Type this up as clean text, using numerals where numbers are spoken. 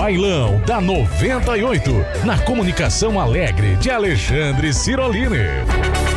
bailão da 98, na comunicação alegre de Alexandre Cirolini.